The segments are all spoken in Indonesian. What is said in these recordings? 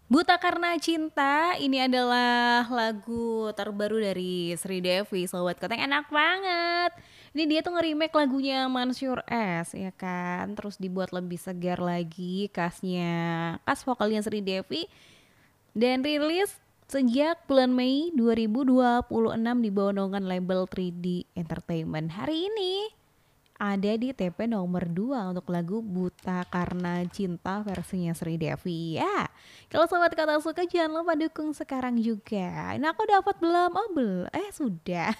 Buta Karena Cinta ini adalah lagu terbaru dari Sri Devi, Sobat Kota yang enak banget. Ini dia tuh nge-remake lagunya Mansyur S ya kan. Terus dibuat lebih segar lagi kas vokalnya Sri Devi dan rilis sejak bulan Mei 2026 di bawah naungan label 3D Entertainment. Hari ini ada di TP nomor 2 untuk lagu Buta Karena Cinta versinya Sri Devi ya. Kalau sobat kata suka jangan lupa dukung sekarang juga. Ini aku dapat belum? Oh belum. Sudah.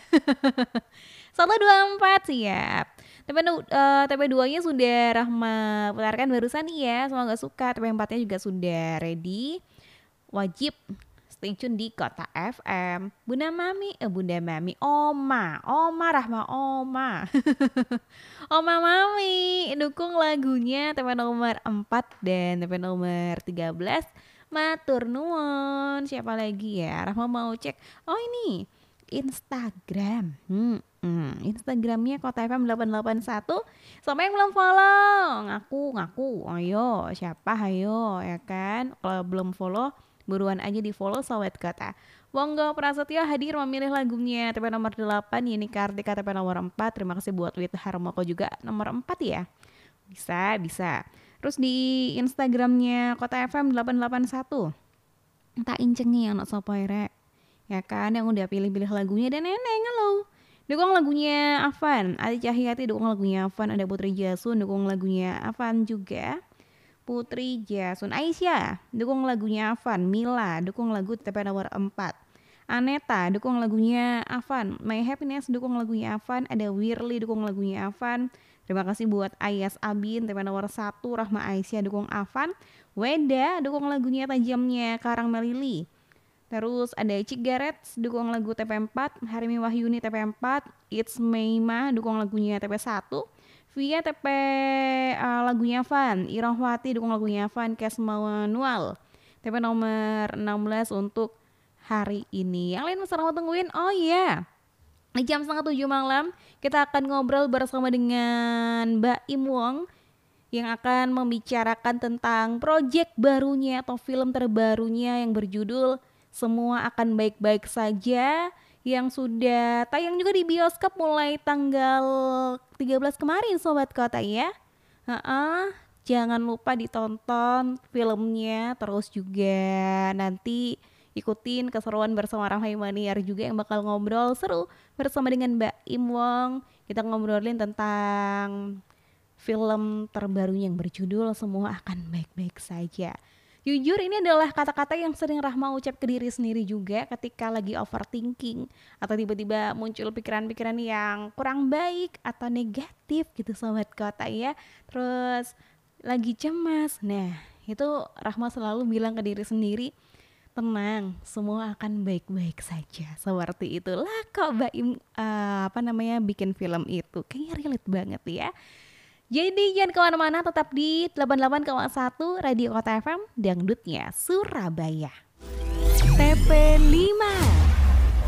124 siap. TP 2-nya sudah Rahma putarkan barusan nih ya. Semoga suka. TP 4-nya juga sudah ready. Wajib stay tune di Kota FM. Bunda Mami, Oma Rahma, Oma. Oma Mami, dukung lagunya TP nomor 4 dan TP nomor 13. Matur nuwun. Siapa lagi ya? Rahma mau cek. Oh ini Instagram. Instagramnya Kota FM 881. Sama yang belum follow, ngaku. Ayo, siapa? Ayo, ya kan? Kalau belum follow, buruan aja di follow Sobat Kota. Wonggo Prasetyo hadir memilih lagunya TP nomor 8, Yeni Kartika TP nomor 4. Terima kasih buat Wit Harmoko juga nomor 4 ya. Bisa. Terus di Instagramnya Kota FM 881. Tak incengi yang nak sopoire. Ya kan, yang udah pilih-pilih lagunya dan neneng lo. Dukung lagunya Afan, Adi Cahyati dukung lagunya Afan, ada Putri Jasun dukung lagunya Afan juga. Putri Jasun, Aisyah dukung lagunya Afan, Mila dukung lagu TP nomor 4, Aneta dukung lagunya Afan, My Happiness dukung lagunya Afan, ada Wirly dukung lagunya Afan. Terima kasih buat Ayas Abin TP nomor 1, Rahma Aisyah dukung Afan, Weda dukung lagunya Tajamnya Karang Melili. Terus ada Cigarettes dukung lagu TP 4, Harimi Wahyuni TP 4, It's Meima dukung lagunya TP 1, Via TP lagunya Van, Irahwati dukung lagunya Van, Kes Manual TP nomor 16 untuk hari ini. Yang lain masih mau tungguin? Oh iya, di jam 6:30 malam kita akan ngobrol bersama dengan Mbak Im Wong yang akan membicarakan tentang proyek barunya atau film terbarunya yang berjudul Semua Akan Baik-Baik Saja, yang sudah tayang juga di bioskop mulai tanggal 13 kemarin Sobat Kota ya. Jangan lupa ditonton filmnya, terus juga nanti ikutin keseruan bersama Rahma Maniar juga yang bakal ngobrol seru bersama dengan Mbak Im Wong. Kita ngobrolin tentang film terbarunya yang berjudul Semua Akan Baik-Baik Saja. Jujur ini adalah kata-kata yang sering Rahma ucap ke diri sendiri juga ketika lagi overthinking atau tiba-tiba muncul pikiran-pikiran yang kurang baik atau negatif gitu Sobat Kota ya. Terus lagi cemas. Nah, itu Rahma selalu bilang ke diri sendiri, tenang, semua akan baik-baik saja. Seperti itulah kok Mbak Im bikin film itu. Kayaknya relate banget ya. Jadi jangan kemana-mana, tetap di 88,1 Radio Kota FM, dangdutnya Surabaya. TP 5